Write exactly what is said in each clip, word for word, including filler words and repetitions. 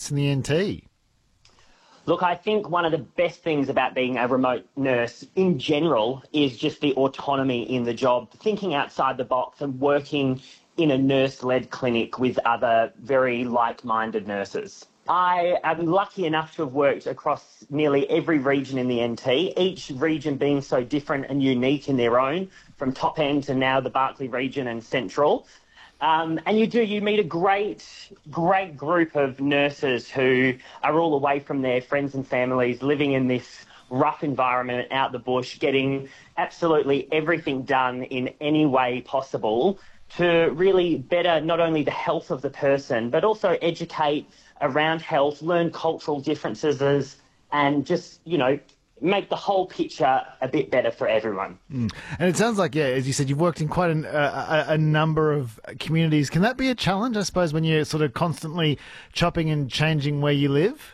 posts in the N T? Look, I think one of the best things about being a remote nurse in general is just the autonomy in the job, thinking outside the box and working in a nurse-led clinic with other very like-minded nurses. I am lucky enough to have worked across nearly every region in the N T, each region being so different and unique in their own, from top end to now the Barkly region and Central. Um, and you do, you meet a great, great group of nurses who are all away from their friends and families, living in this rough environment out the bush, getting absolutely everything done in any way possible to really better not only the health of the person, but also educate around health, learn cultural differences, and just, you know, make the whole picture a bit better for everyone. Mm. And it sounds like, yeah, as you said, you've worked in quite an, uh, a, a number of communities. Can that be a challenge, I suppose, when you're sort of constantly chopping and changing where you live?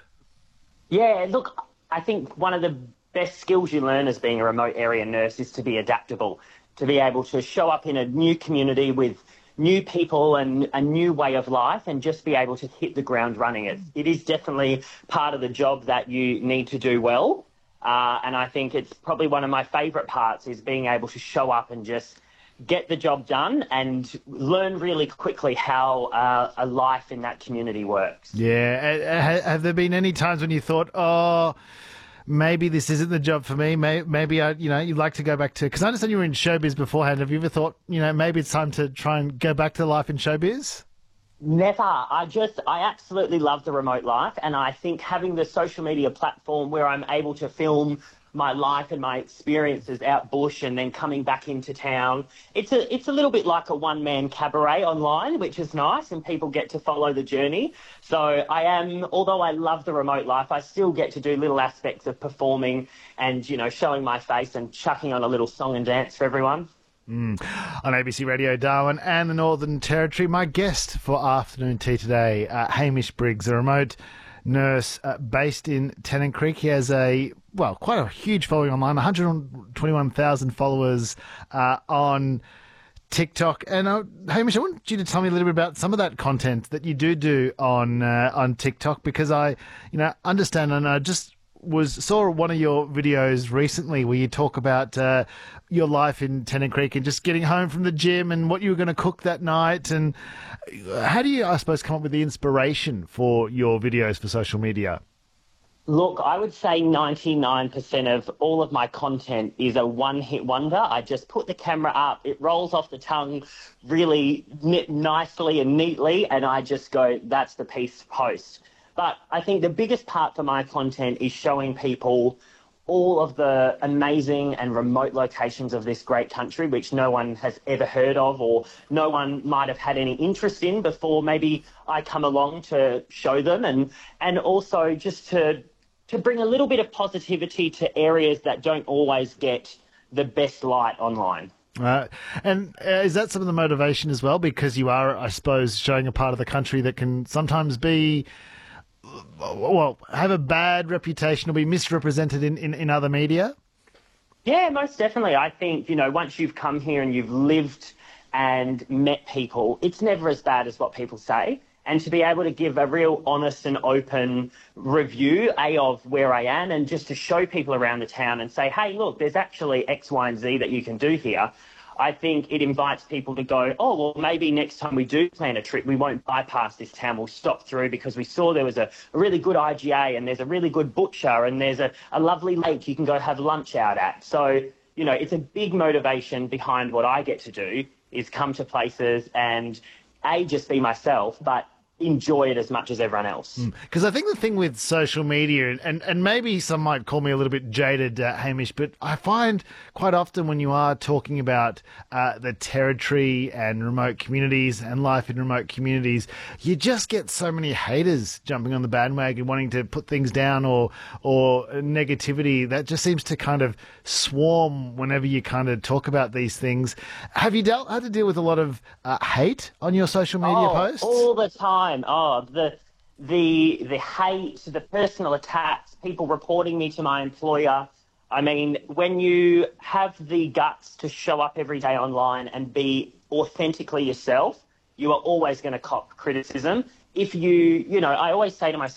Yeah, look, I think one of the best skills you learn as being a remote area nurse is to be adaptable, to be able to show up in a new community with new people and a new way of life and just be able to hit the ground running. It, it is definitely part of the job that you need to do well. Uh, and I think it's probably one of my favourite parts is being able to show up and just get the job done and learn really quickly how uh, a life in that community works. Yeah. Have there been any times when you thought, oh, maybe this isn't the job for me? Maybe, I, you know, you'd like to go back to... Because I understand you were in showbiz beforehand. Have you ever thought, you know, maybe it's time to try and go back to life in showbiz? Never. I just, I absolutely love the remote life, and I think having the social media platform where I'm able to film my life and my experiences out bush and then coming back into town, it's a, it's a little bit like a one-man cabaret online, which is nice, and people get to follow the journey. So I am, although I love the remote life, I still get to do little aspects of performing and, you know, showing my face and chucking on a little song and dance for everyone. Mm. On A B C Radio Darwin and the Northern Territory, my guest for afternoon tea today, uh, Hamish Briggs, a remote nurse uh, based in Tennant Creek. He has a, well, quite a huge following online, one hundred twenty-one thousand followers uh, on TikTok. And uh, Hamish, I want you to tell me a little bit about some of that content that you do do on uh, on TikTok, because I, you know, understand and I just was saw one of your videos recently where you talk about uh, your life in Tennant Creek and just getting home from the gym and what you were going to cook that night. And how do you, I suppose, come up with the inspiration for your videos for social media? Look, I would say ninety-nine percent of all of my content is a one-hit wonder. I just put the camera up, it rolls off the tongue really nicely and neatly, and I just go, that's the piece to post. But I think the biggest part for my content is showing people all of the amazing and remote locations of this great country, which no one has ever heard of or no one might have had any interest in before maybe I come along to show them, and, and also just to, to bring a little bit of positivity to areas that don't always get the best light online. Uh, and uh, is that some of the motivation as well? Because you are, I suppose, showing a part of the country that can sometimes be... well, have a bad reputation or be misrepresented in, in, in other media? Yeah, most definitely. I think, you know, once you've come here and you've lived and met people, it's never as bad as what people say. And to be able to give a real honest and open review, A, of where I am, and just to show people around the town and say, hey, look, there's actually X, Y, and Z that you can do here. I think it invites people to go, oh, well, maybe next time we do plan a trip, we won't bypass this town. We'll stop through because we saw there was a, a really good I G A and there's a really good butcher and there's a, a lovely lake you can go have lunch out at. So, you know, it's a big motivation behind what I get to do is come to places and, A, just be myself, but enjoy it as much as everyone else. Because mm. I think the thing with social media, and, and maybe some might call me a little bit jaded, uh, Hamish, but I find quite often when you are talking about uh, the territory and remote communities and life in remote communities, you just get so many haters jumping on the bandwagon, wanting to put things down, or or negativity that just seems to kind of swarm whenever you kind of talk about these things. Have you dealt, had to deal with a lot of uh, hate on your social media oh, posts? All the time. Oh, the the the hate, the personal attacks, people reporting me to my employer. I mean, when you have the guts to show up every day online and be authentically yourself, you are always going to cop criticism. If you, you know, I always say to myself,